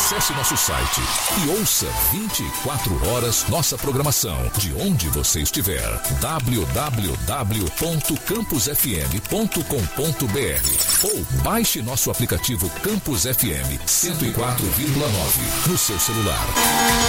Acesse nosso site e ouça 24 horas nossa programação de onde você estiver. www.campusfm.com.br ou baixe nosso aplicativo Campus FM 104,9 no seu celular.